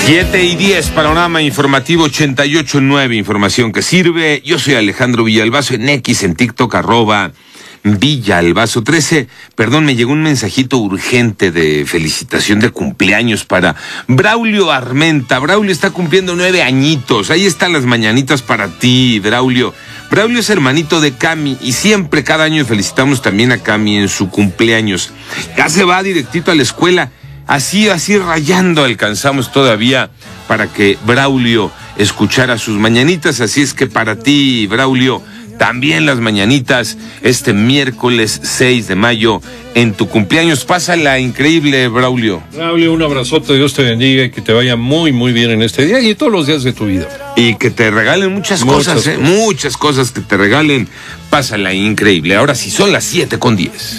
7:10, panorama informativo 88.9, información que sirve. Yo soy Alejandro Villalbazo en X, en TikTok, @Villalbazo13. Perdón, me llegó un mensajito urgente de felicitación de cumpleaños para Braulio Armenta. Braulio está cumpliendo 9 añitos. Ahí están las mañanitas para ti, Braulio. Braulio es hermanito de Cami y siempre, cada año felicitamos también a Cami en su cumpleaños. Ya se va directito a la escuela. Así rayando alcanzamos todavía para que Braulio escuchara sus mañanitas. Así es que para ti, Braulio, también las mañanitas este miércoles 6 de mayo en tu cumpleaños. Pásala increíble, Braulio. Braulio, un abrazote, Dios te bendiga y que te vaya muy, muy bien en este día y todos los días de tu vida. Y que te regalen muchas cosas, muchas cosas que te regalen. Pásala increíble. Ahora sí, son las 7:10.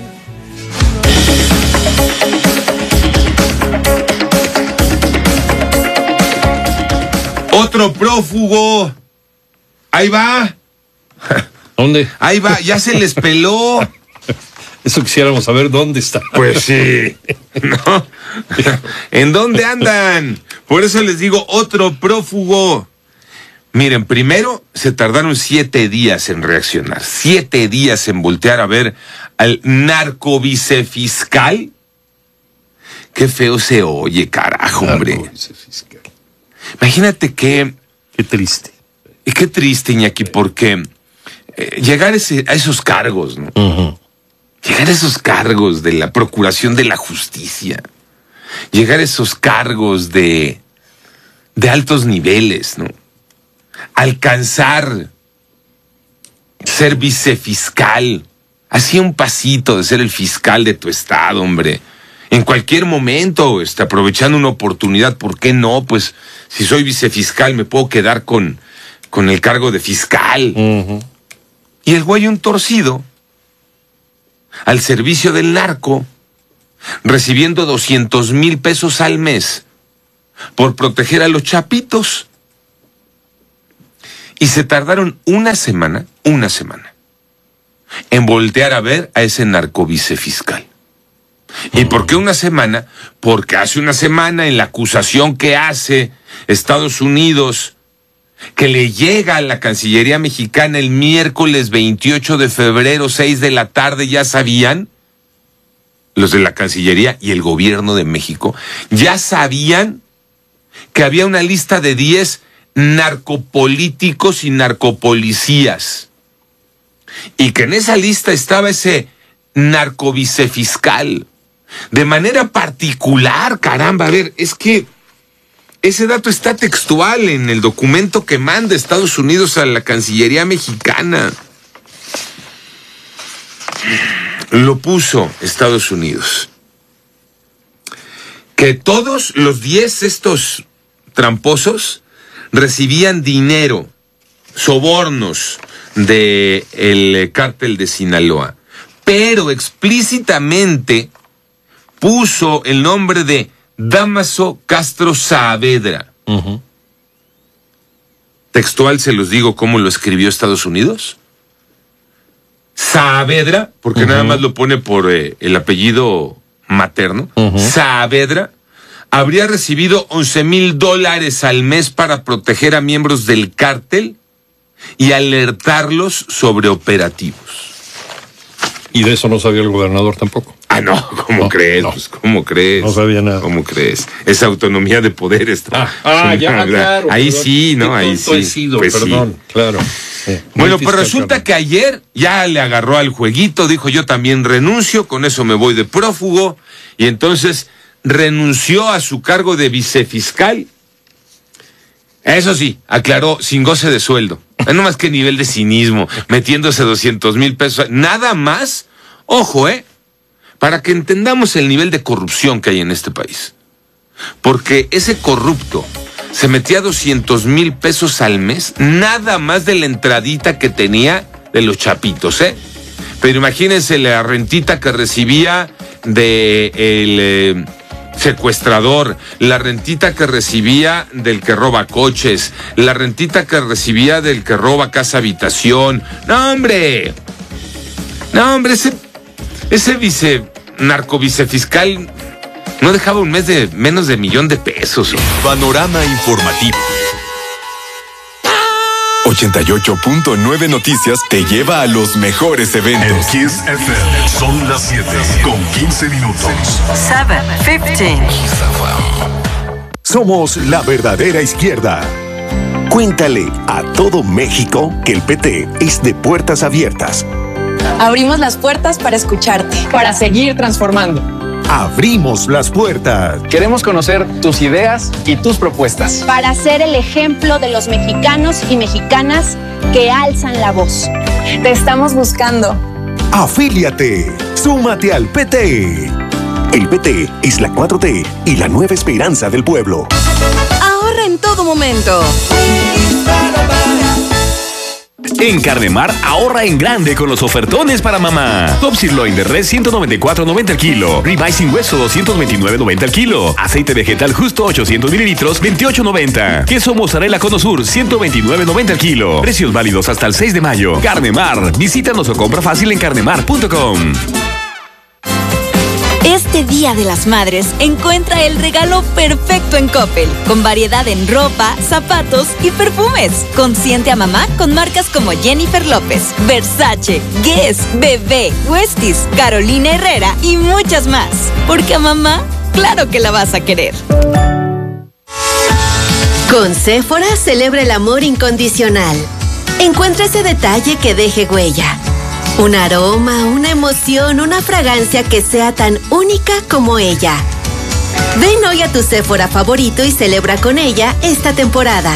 Otro prófugo. Ahí va. ¿Dónde? Ahí va, ya se les peló. Eso quisiéramos saber dónde está. Pues sí. ¿No? ¿En dónde andan? Por eso les digo, otro prófugo. Miren, primero se tardaron 7 días en reaccionar, 7 días en voltear a ver al narcovicefiscal. Qué feo se oye, carajo, hombre. Narcovicefiscal. Imagínate que... Qué triste. Y qué triste, Iñaki, porque llegar a esos cargos, ¿no? Uh-huh. Llegar a esos cargos de la procuración de la justicia, llegar a esos cargos de altos niveles, ¿no? Alcanzar ser vicefiscal, así un pasito de ser el fiscal de tu estado, hombre. En cualquier momento, aprovechando una oportunidad, ¿por qué no? Pues si soy vicefiscal me puedo quedar con el cargo de fiscal. Uh-huh. Y el güey un torcido, al servicio del narco, recibiendo 200,000 pesos al mes por proteger a los chapitos. Y se tardaron una semana, en voltear a ver a ese narcovicefiscal. ¿Y por qué una semana? Porque hace una semana en la acusación que hace Estados Unidos, que le llega a la Cancillería mexicana el miércoles 28 de febrero, 6 de la tarde, ya sabían, los de la Cancillería y el gobierno de México, ya sabían que había una lista de 10 narcopolíticos y narcopolicías, y que en esa lista estaba ese narcovicefiscal. De manera particular, caramba, a ver, es que ese dato está textual en el documento que manda Estados Unidos a la Cancillería mexicana. Lo puso Estados Unidos. Que todos los 10 estos tramposos recibían dinero, sobornos del cártel de Sinaloa. Pero explícitamente puso el nombre de Dámaso Castro Saavedra. Uh-huh. Textual se los digo cómo lo escribió Estados Unidos. Saavedra, porque nada más lo pone por el apellido materno. Saavedra habría recibido $11,000 al mes para proteger a miembros del cártel y alertarlos sobre operativos. Y de eso no sabía el gobernador tampoco. Ah, no, ¿cómo crees? No. Pues, ¿cómo crees? No sabía nada. ¿Cómo crees? Esa autonomía de poder está. Claro. Ahí perdón. sí, ¿no? Ahí sí. Pues perdón, sí. Claro. Bueno, pues resulta que ayer ya le agarró al jueguito, dijo yo también renuncio, con eso me voy de prófugo, y entonces renunció a su cargo de vicefiscal. Eso sí, aclaró, sin goce de sueldo. No más que nivel de cinismo, metiéndose 200,000 pesos. Nada más, ojo, para que entendamos el nivel de corrupción que hay en este país. Porque ese corrupto se metía 200,000 pesos al mes, nada más de la entradita que tenía de los chapitos, Pero imagínense la rentita que recibía del secuestrador, la rentita que recibía del que roba coches, la rentita que recibía del que roba casa habitación. No, hombre, ese narcovicefiscal No dejaba un mes de menos de $1,000,000. Panorama informativo. 88.9 Noticias te lleva a los mejores eventos. En Kiss FM son las 7 con 15 minutos. 7:15. Somos la verdadera izquierda. Cuéntale a todo México que el PT es de puertas abiertas. Abrimos las puertas para escucharte, para seguir transformando. Abrimos las puertas. Queremos conocer tus ideas y tus propuestas. Para ser el ejemplo de los mexicanos y mexicanas que alzan la voz. Te estamos buscando. Afíliate. Súmate al PT. El PT es la 4T y la nueva esperanza del pueblo. Ahorra en todo momento. En Carnemar, ahorra en grande con los ofertones para mamá. Top Sirloin de res, $194.90 al kilo. Ribeye sin hueso, $229.90 al kilo. Aceite vegetal justo, 800 mililitros, $28.90. Queso mozzarella Cono Sur, $129.90 al kilo. Precios válidos hasta el 6 de mayo. Carnemar, visítanos o compra fácil en carnemar.com. Este Día de las Madres, encuentra el regalo perfecto en Coppel, con variedad en ropa, zapatos y perfumes. Consiente a mamá con marcas como Jennifer López, Versace, Guess, Bebé, Westies, Carolina Herrera y muchas más. Porque a mamá, claro que la vas a querer. Con Sephora celebra el amor incondicional. Encuentra ese detalle que deje huella. Un aroma, una emoción, una fragancia que sea tan única como ella. Ven hoy a tu Sephora favorito y celebra con ella esta temporada.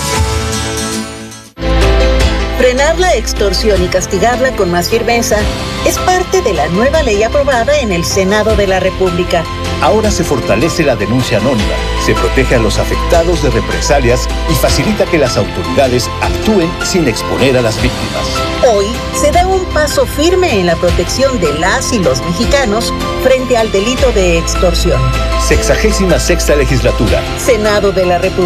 Frenar la extorsión y castigarla con más firmeza es parte de la nueva ley aprobada en el Senado de la República. Ahora se fortalece la denuncia anónima, se protege a los afectados de represalias y facilita que las autoridades actúen sin exponer a las víctimas. Hoy se da un paso firme en la protección de las y los mexicanos frente al delito de extorsión. 66ª legislatura. Senado de la República.